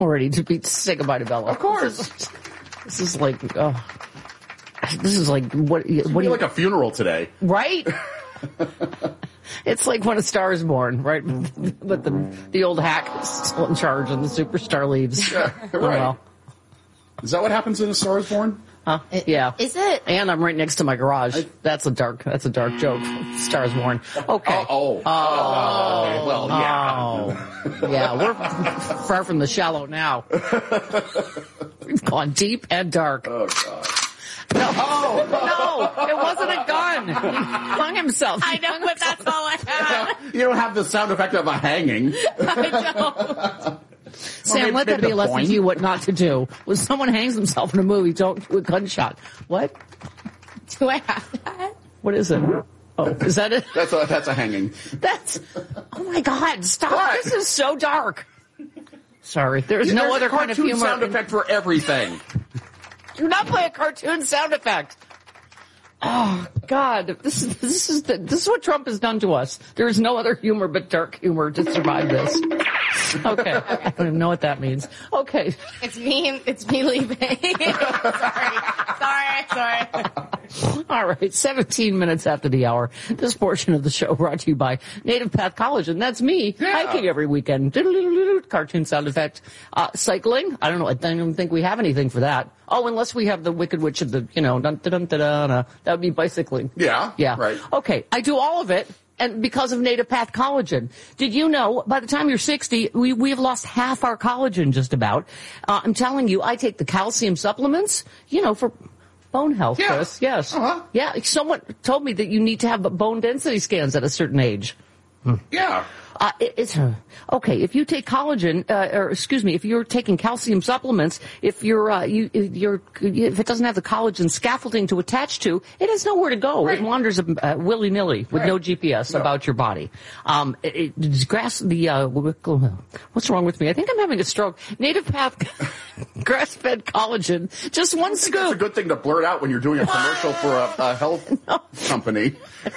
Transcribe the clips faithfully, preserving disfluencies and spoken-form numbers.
ready to be say goodbye to Bella. Of course. This is, this is like, oh, this is like what? It's What do you like a funeral today, right? It's like when A Star Is Born, right? But the the old hack is still in charge and the superstar leaves. Yeah, right. Oh, well. Is that what happens in A Star Is Born? Huh? It, Yeah. Is it? And I'm right next to my garage. I, that's a dark. That's a dark joke. Star Is Born. Okay. Oh. Oh. oh. Okay. Well, yeah. Oh. Yeah, we're far from the shallow now. We've gone deep and dark. Oh God. No, no, it wasn't a gun. He hung himself. I know, but that's all I have. You don't have the sound effect of a hanging. I don't. Sam, maybe- let that maybe be the a lesson point. to you what not to do. When someone hangs himself in a movie, don't do a gunshot. What? Do I have that? What is it? Oh, is that it? That's a that's a hanging. That's, oh my God, stop. What? This is so dark. Sorry, there's no There's other a kind of cartoon humor. sound effect for everything. Do not play a cartoon sound effect. Oh God, this is this is the, this is what Trump has done to us. There is no other humor but dark humor to survive this. Okay, I don't even know what that means. Okay, It's me. It's me leaving. sorry. Sorry. Sorry. all right. Seventeen minutes after the hour. This portion of the show brought to you by Native Path College, and that's me Yeah. hiking every weekend. Cartoon sound effect. Uh, cycling. I don't know. I don't even think we have anything for that. Oh, unless we have the Wicked Witch of the, you know, dun, dun, dun, dun, dun, dun. That would be bicycling. Yeah. Yeah. Right. Okay. I do all of it. And because of Native Path Collagen. Did you know, by the time you're sixty, we, we have lost half our collagen just about. Uh, I'm telling you, I take the calcium supplements, you know, for bone health, Yeah. Chris. Yes. Uh-huh. Yeah. Someone told me that you need to have bone density scans at a certain age. Yeah. Uh, it, it's uh, okay if you take collagen, uh, or excuse me, if you're taking calcium supplements, if you're uh, you you're if it doesn't have the collagen scaffolding to attach to, it has nowhere to go. Right. It wanders uh, willy nilly with Right. no G P S No. about your body. Um, it, it, it's grass the uh, what's wrong with me? I think I'm having a stroke. Native Path grass-fed collagen, just one I think scoop. that's a good thing to blurt out when you're doing a commercial for a, a health company.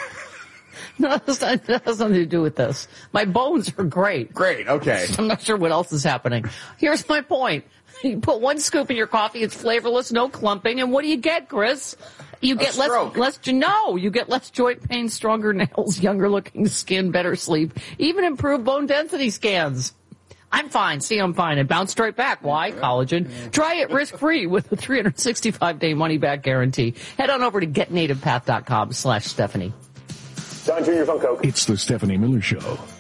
No, that's not- that has nothing to do with this. My bones are great. Great. Okay. I'm not sure what else is happening. Here's my point. You put one scoop in your coffee, it's flavorless, no clumping, and what do you get, Chris? You get less, stroke. less, no, you get less joint pain, stronger nails, younger looking skin, better sleep, even improved bone density scans. I'm fine. See, I'm fine. And bounced right back. Why? Collagen. Try it risk-free with a three hundred sixty-five day money-back guarantee. Head on over to get native path dot com slash Stephanie. Don Junior Funko. It's the Stephanie Miller Show.